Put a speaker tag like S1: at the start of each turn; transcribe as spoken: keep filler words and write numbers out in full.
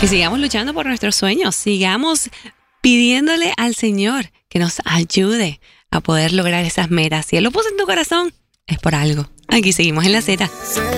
S1: Y sigamos luchando por nuestros sueños, sigamos pidiéndole al Señor que nos ayude a poder lograr esas metas. Si Él lo puso en tu corazón, es por algo. Aquí seguimos en La Z.